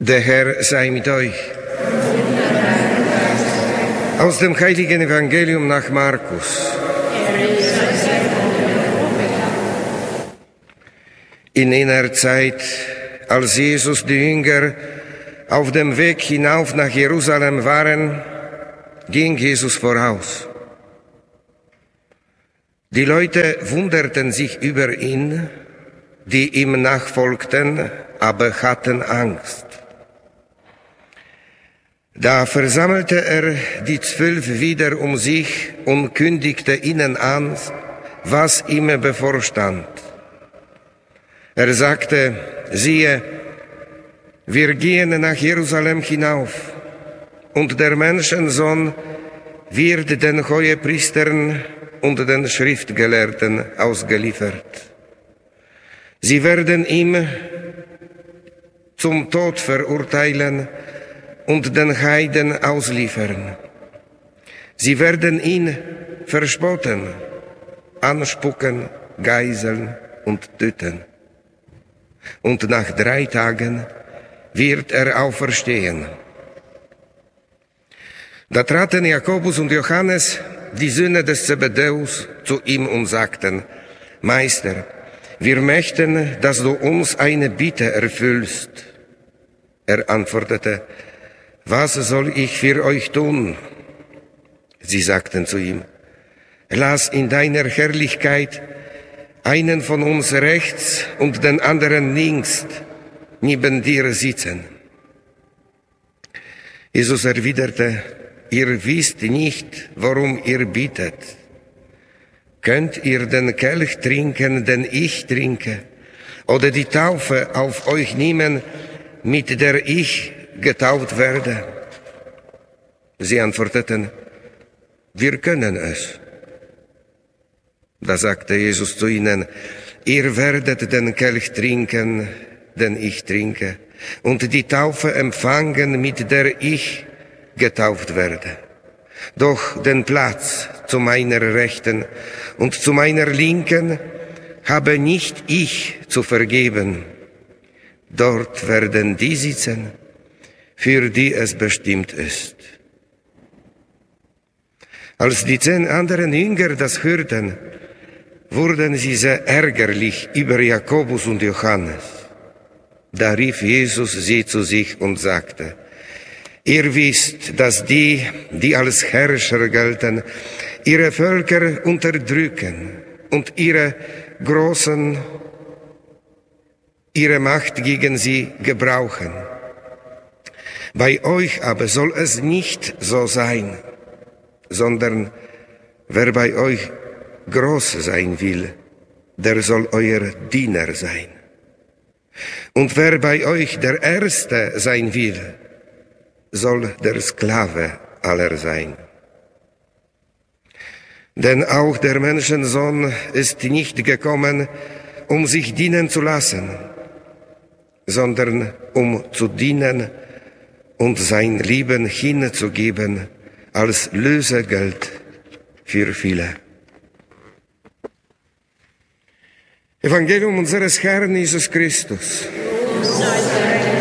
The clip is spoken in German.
Der Herr sei mit euch. Aus dem heiligen Evangelium nach Markus. In jener Zeit, als Jesus die Jünger auf dem Weg hinauf nach Jerusalem waren, ging Jesus voraus. Die Leute wunderten sich über ihn, die ihm nachfolgten, aber hatten Angst. Da versammelte er die 12 wieder um sich und kündigte ihnen an, was ihm bevorstand. Er sagte, siehe, wir gehen nach Jerusalem hinauf, und der Menschensohn wird den Hohepriestern und den Schriftgelehrten ausgeliefert. Sie werden ihn zum Tod verurteilen und den Heiden ausliefern. Sie werden ihn verspotten, anspucken, geißeln und töten. Und nach 3 Tagen wird er auferstehen. Da traten Jakobus und Johannes, die Söhne des Zebedäus, zu ihm und sagten, Meister, wir möchten, dass du uns eine Bitte erfüllst. Er antwortete, was soll ich für euch tun? Sie sagten zu ihm, lass in deiner Herrlichkeit einen von uns rechts und den anderen links neben dir sitzen. Jesus erwiderte, ihr wisst nicht, worum ihr bittet. Könnt ihr den Kelch trinken, den ich trinke, oder die Taufe auf euch nehmen, mit der ich getauft werde? Sie antworteten, wir können es. Da sagte Jesus zu ihnen, ihr werdet den Kelch trinken, den ich trinke, und die Taufe empfangen, mit der ich getauft werde. Doch den Platz zu meiner Rechten und zu meiner Linken habe nicht ich zu vergeben. Dort werden die sitzen, für die es bestimmt ist. Als die 10 anderen Jünger das hörten, wurden sie sehr ärgerlich über Jakobus und Johannes. Da rief Jesus sie zu sich und sagte, ihr wisst, dass die als Herrscher gelten, ihre Völker unterdrücken und ihre Großen ihre Macht gegen sie gebrauchen. Bei euch aber soll es nicht so sein, sondern wer bei euch groß sein will, der soll euer Diener sein. Und wer bei euch der Erste sein will, soll der Sklave aller sein. Denn auch der Menschensohn ist nicht gekommen, um sich dienen zu lassen, sondern um zu dienen und sein Leben hinzugeben als Lösegeld für viele. Evangelium unseres Herrn Jesus Christus.